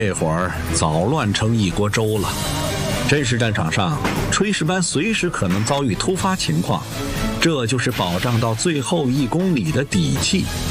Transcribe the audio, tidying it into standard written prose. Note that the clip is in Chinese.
这会儿早乱成一锅粥了。真实战场上，炊事班随时可能遭遇突发情况，这就是保障到最后1公里的底气。